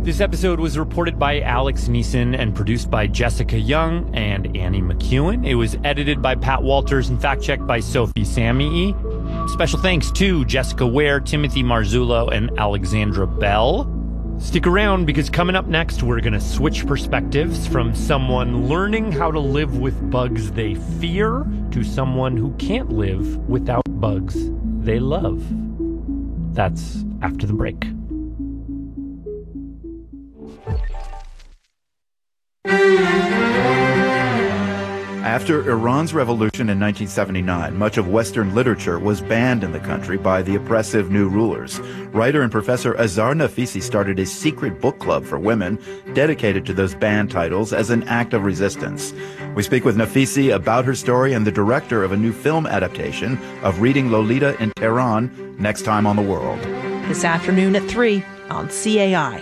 This episode was reported by Alex Neeson and produced by Jessica Young and Annie McEwen. It was edited by Pat Walters and fact-checked by Sophie Samii. Special thanks to Jessica Ware, Timothy Marzullo, and Alexandra Bell. Stick around because coming up next, we're going to switch perspectives from someone learning how to live with bugs they fear to someone who can't live without bugs they love. That's after the break. After Iran's revolution in 1979, much of Western literature was banned in the country by the oppressive new rulers. Writer and professor Azar Nafisi started a secret book club for women dedicated to those banned titles as an act of resistance. We speak with Nafisi about her story and the director of a new film adaptation of Reading Lolita in Tehran next time on The World. This afternoon at 3 on CAI.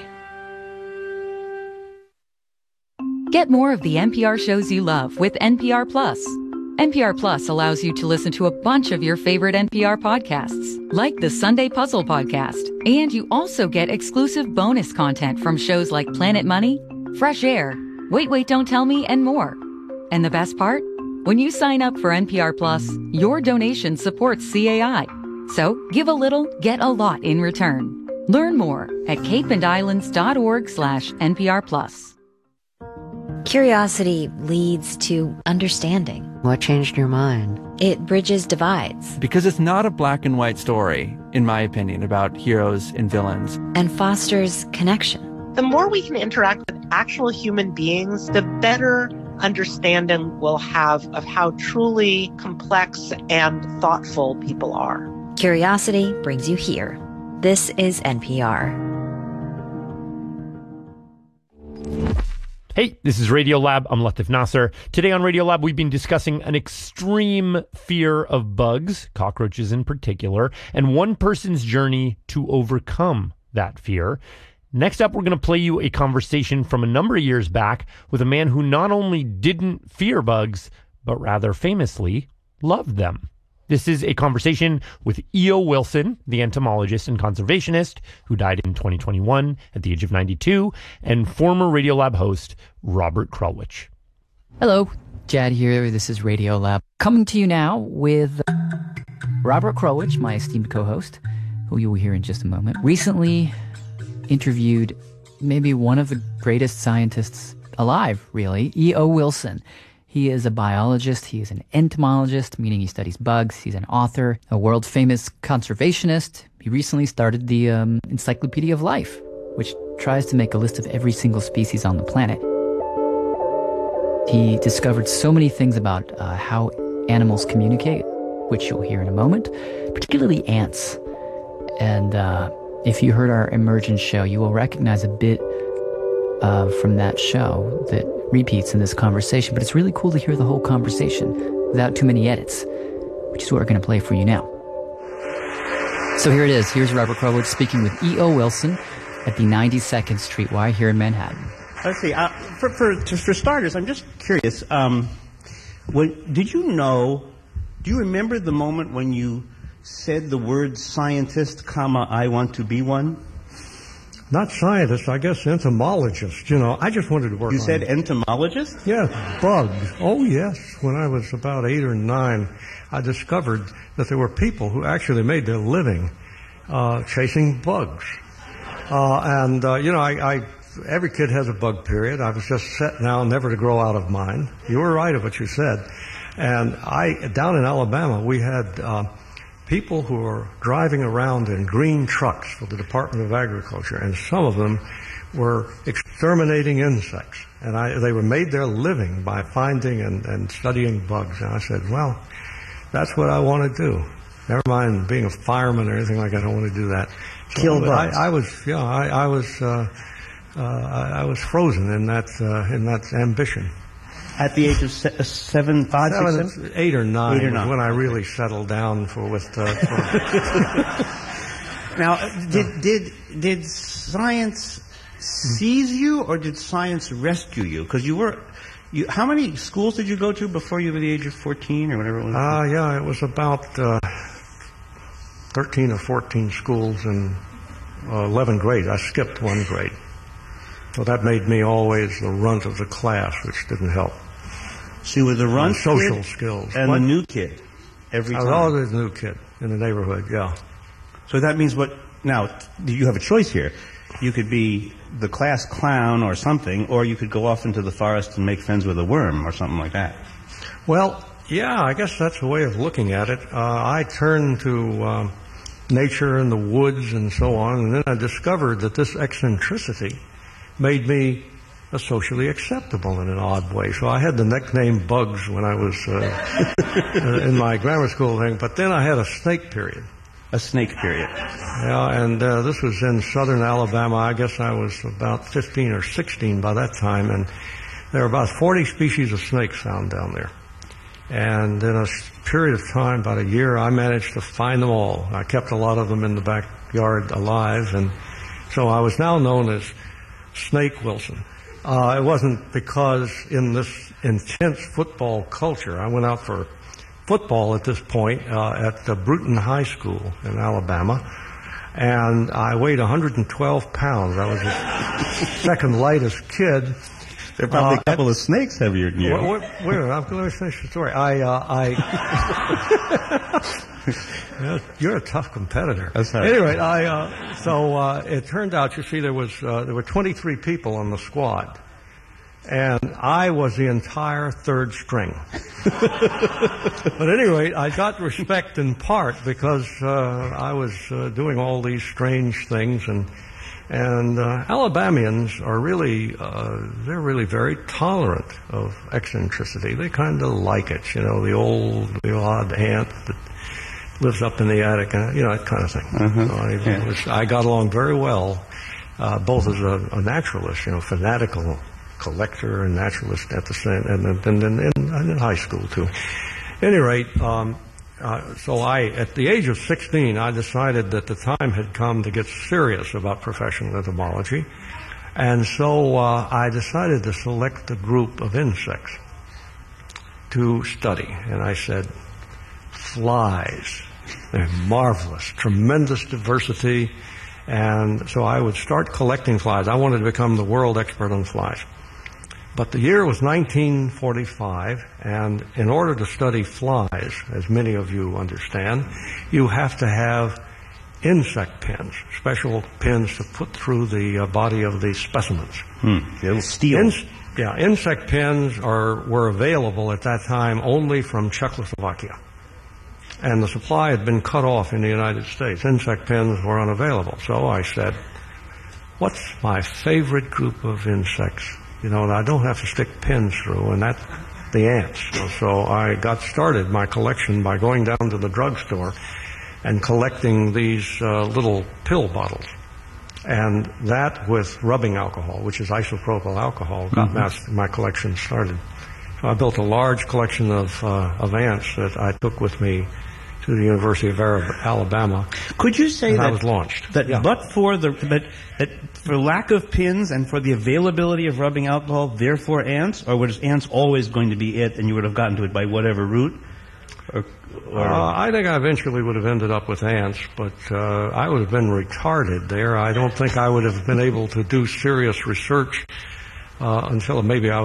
Get more of the NPR shows you love with NPR Plus. NPR Plus allows you to listen to a bunch of your favorite NPR podcasts, like the Sunday Puzzle Podcast. And you also get exclusive bonus content from shows like Planet Money, Fresh Air, Wait, Don't Tell Me, and more. And the best part? When you sign up for NPR Plus, your donation supports CAI. So give a little, get a lot in return. Learn more at capeandislands.org/NPR Plus. Curiosity leads to understanding. What changed your mind? It bridges divides. Because it's not a black and white story, in my opinion, about heroes and villains. And fosters connection. The more we can interact with actual human beings, the better understanding we'll have of how truly complex and thoughtful people are. Curiosity brings you here. This is NPR. Hey, this is Radiolab. I'm Latif Nasser. Today on Radiolab, we've been discussing an extreme fear of bugs, cockroaches in particular, and one person's journey to overcome that fear. Next up, we're going to play you a conversation from a number of years back with a man who not only didn't fear bugs, but rather famously loved them. This is a conversation with E.O. Wilson, the entomologist and conservationist who died in 2021 at the age of 92, and former Radiolab host Robert Krulwich. Hello, Jad here. This is Radiolab. Coming to you now with Robert Krulwich, my esteemed co-host, who you will hear in just a moment. Recently interviewed maybe one of the greatest scientists alive, really, E.O. Wilson. He is a biologist, he is an entomologist, meaning he studies bugs, he's an author, a world-famous conservationist. He recently started the Encyclopedia of Life, which tries to make a list of every single species on the planet. He discovered so many things about how animals communicate, which you'll hear in a moment, particularly ants. And if you heard our Emergence show, you will recognize a bit from that show that repeats in this conversation, but it's really cool to hear the whole conversation without too many edits, which is what we're going to play for you now. So here it is. Here's Robert Krulwich speaking with E.O. Wilson at the 92nd Street Y here in Manhattan. Let's see. For starters, I'm just curious. Do you remember the moment when you said the word scientist, I want to be one? Not scientist, I guess entomologist. I just wanted to work on... You said entomologist? Yes, bugs. Oh, yes. When I was about 8 or 9, I discovered that there were people who actually made their living chasing bugs. Every kid has a bug period. I was just set now never to grow out of mine. You were right of what you said. And down in Alabama, we had... people who were driving around in green trucks for the Department of Agriculture, and some of them were exterminating insects. And they made their living by finding and studying bugs. And I said, well, that's what I want to do. Never mind being a fireman or anything like that. I don't want to do that. So kill bugs. I was frozen in that ambition. At the age of 8 or 9 was when I really settled down Now, did science seize you, or did science rescue you? Because how many schools did you go to before you were the age of 14 or whatever it was? Yeah, it was about 13 or 14 schools in 11th grade. I skipped one grade. So that made me always the runt of the class, which didn't help. So you were the runt social kid skills. and the new kid every time. I was always the new kid in the neighborhood, yeah. So that means what? Now, you have a choice here. You could be the class clown or something, or you could go off into the forest and make friends with a worm or something like that. Well, yeah, I guess that's a way of looking at it. I turned to nature and the woods and so on, and then I discovered that this eccentricity made me socially acceptable in an odd way. So I had the nickname Bugs when I was in my grammar school thing, but then I had a snake period. A snake period. Yeah, and this was in southern Alabama. I guess I was about 15 or 16 by that time, and there were about 40 species of snakes found down there. And in a period of time, about a year, I managed to find them all. I kept a lot of them in the backyard alive, and so I was now known as Snake Wilson. It wasn't because in this intense football culture, I went out for football at this point at Bruton High School in Alabama, and I weighed 112 pounds. I was the second lightest kid. There are probably a couple of snakes heavier than you. Wait, let me finish the story. You're a tough competitor. That's right. Anyway, it turned out, you see, there were 23 people on the squad, and I was the entire third string. But at any rate, I got respect in part because I was doing all these strange things, and Alabamians are really, they're really very tolerant of eccentricity. They kind of like it, the odd aunt that lives up in the attic, that kind of thing. So I got along very well, both as a naturalist, fanatical collector and naturalist at the same, and in high school too. At any rate, so at the age of 16, I decided that the time had come to get serious about professional entomology, and so I decided to select a group of insects to study, and I said, flies. They're marvelous, tremendous diversity, and so I would start collecting flies. I wanted to become the world expert on flies. But the year was 1945, and in order to study flies, as many of you understand, you have to have insect pins, special pins to put through the body of the specimens. It'll steal. Insect pins were available at that time only from Czechoslovakia. And the supply had been cut off in the United States. Insect pins were unavailable. So I said, what's my favorite group of insects? I don't have to stick pins through, and that's the ants. So I got started my collection by going down to the drugstore and collecting these little pill bottles. And that with rubbing alcohol, which is isopropyl alcohol, got my collection started. So I built a large collection of ants that I took with me to the University of Alabama. Could you say that I was launched? But for lack of pins and for the availability of rubbing alcohol, therefore ants, or was ants always going to be it, and you would have gotten to it by whatever route? I think I eventually would have ended up with ants, but I would have been retarded there. I don't think I would have been able to do serious research until maybe I